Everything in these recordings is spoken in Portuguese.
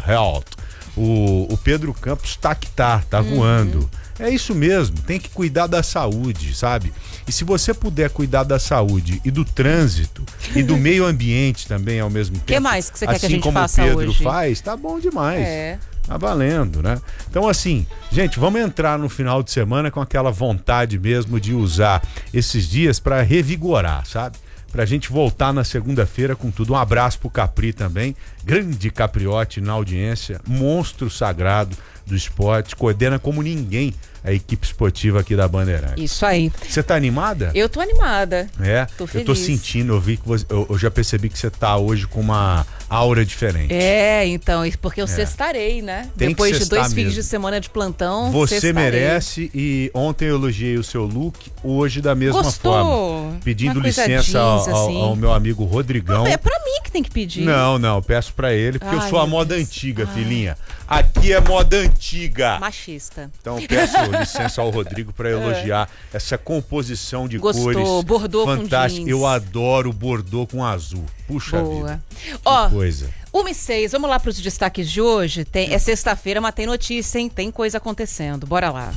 health. O Pedro Campos tá voando. É isso mesmo, tem que cuidar da saúde, sabe? E se você puder cuidar da saúde e do trânsito e do meio ambiente também ao mesmo tempo. O que mais que você quer que a gente Assim faça como o Pedro hoje? faz, tá bom demais. Tá valendo, né? Então, assim, gente, vamos entrar no final de semana com aquela vontade mesmo de usar esses dias para revigorar, sabe? Pra gente voltar na segunda-feira com tudo. Um abraço pro Capri também, grande Capriote na audiência, monstro sagrado do esporte, coordena como ninguém a equipe esportiva aqui da Bandeirantes. Isso aí. Você tá animada? Eu tô animada. Tô feliz. Eu tô sentindo, eu já percebi que você tá hoje com uma aura diferente. Então, porque eu sextarei, né? Tem Depois que de 2 fins mesmo. de semana de plantão, você sextarei. merece, e ontem eu elogiei o seu look, hoje da mesma Gostou? forma. Pedindo Uma coisa licença jeans, ao meu amigo Rodrigão. Não, é pra mim que tem que pedir. Não, peço pra ele, porque eu sou a meu moda Deus. antiga, filhinha. Aqui é moda antiga. Machista. Então eu peço licença ao Rodrigo para elogiar essa composição de Gostou, cores bordô fantástica. com jeans. Eu adoro bordô com azul. Puxa vida. Ó, coisa. 1h06, vamos lá para os destaques de hoje. É sexta-feira, mas tem notícia, hein? Tem coisa acontecendo. Bora lá.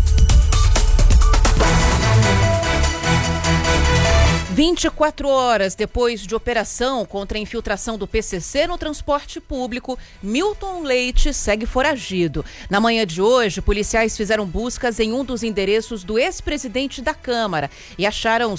24 horas depois de operação contra a infiltração do PCC no transporte público, Milton Leite segue foragido. Na manhã de hoje, policiais fizeram buscas em um dos endereços do ex-presidente da Câmara e acharam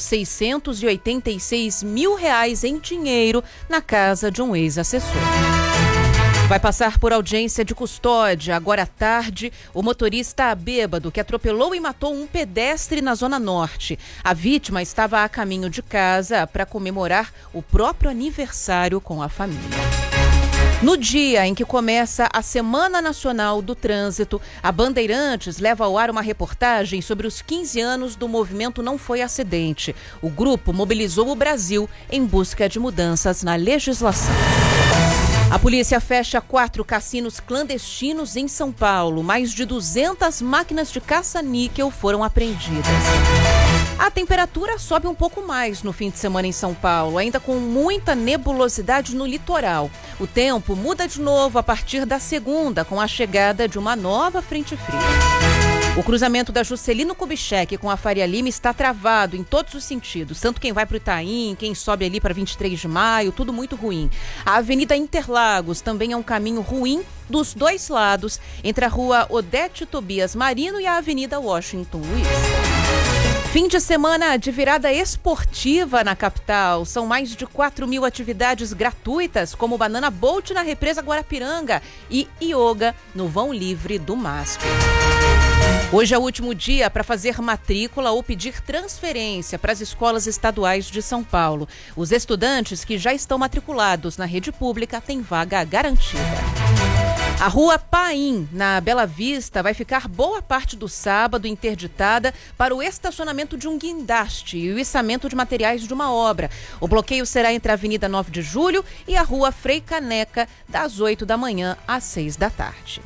R$686 mil em dinheiro na casa de um ex-assessor. Vai passar por audiência de custódia. Agora à tarde, o motorista bêbado que atropelou e matou um pedestre na Zona Norte. A vítima estava a caminho de casa para comemorar o próprio aniversário com a família. No dia em que começa a Semana Nacional do Trânsito, a Bandeirantes leva ao ar uma reportagem sobre os 15 anos do movimento Não Foi Acidente. O grupo mobilizou o Brasil em busca de mudanças na legislação. A polícia fecha 4 cassinos clandestinos em São Paulo. Mais de 200 máquinas de caça-níquel foram apreendidas. A temperatura sobe um pouco mais no fim de semana em São Paulo, ainda com muita nebulosidade no litoral. O tempo muda de novo a partir da segunda, com a chegada de uma nova frente fria. O cruzamento da Juscelino Kubitschek com a Faria Lima está travado em todos os sentidos. Tanto quem vai para o Itaim, quem sobe ali para 23 de maio, tudo muito ruim. A Avenida Interlagos também é um caminho ruim dos dois lados, entre a rua Odete Tobias Marino e a Avenida Washington Luiz. Fim de semana de virada esportiva na capital. São mais de 4.000 atividades gratuitas, como Banana Boat na Represa Guarapiranga e Yoga no Vão Livre do MASP. Hoje é o último dia para fazer matrícula ou pedir transferência para as escolas estaduais de São Paulo. Os estudantes que já estão matriculados na rede pública têm vaga garantida. A rua Paim, na Bela Vista, vai ficar boa parte do sábado interditada para o estacionamento de um guindaste e o içamento de materiais de uma obra. O bloqueio será entre a Avenida 9 de Julho e a rua Frei Caneca, das 8 da manhã às 6 da tarde.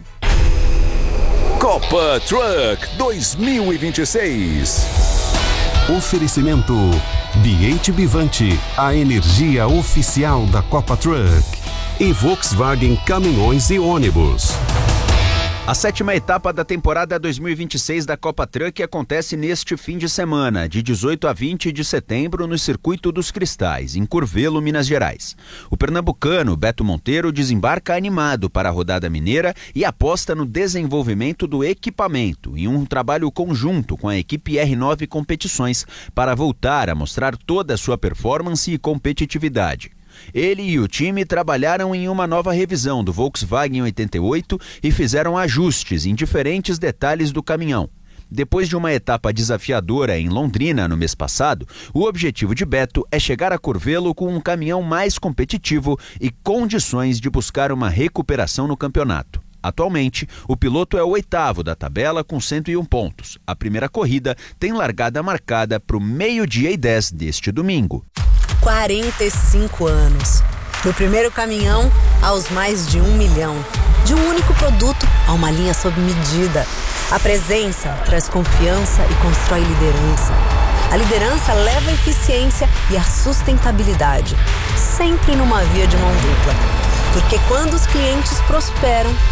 Copa Truck 2026. Oferecimento Biate Bivante, a energia oficial da Copa Truck. E Volkswagen Caminhões e Ônibus. A 7ª etapa da temporada 2026 da Copa Truck acontece neste fim de semana, de 18 a 20 de setembro, no Circuito dos Cristais, em Curvelo, Minas Gerais. O pernambucano Beto Monteiro desembarca animado para a rodada mineira e aposta no desenvolvimento do equipamento, em um trabalho conjunto com a equipe R9 Competições, para voltar a mostrar toda a sua performance e competitividade. Ele e o time trabalharam em uma nova revisão do Volkswagen 88 e fizeram ajustes em diferentes detalhes do caminhão. Depois de uma etapa desafiadora em Londrina no mês passado, o objetivo de Beto é chegar a Curvelo com um caminhão mais competitivo e condições de buscar uma recuperação no campeonato. Atualmente, o piloto é o 8º da tabela com 101 pontos. A primeira corrida tem largada marcada para o 12h10 deste domingo. 45 anos. Do primeiro caminhão aos mais de 1 milhão. De um único produto a uma linha sob medida. A presença traz confiança e constrói liderança. A liderança leva a eficiência e a sustentabilidade. Sempre numa via de mão dupla. Porque quando os clientes prosperam,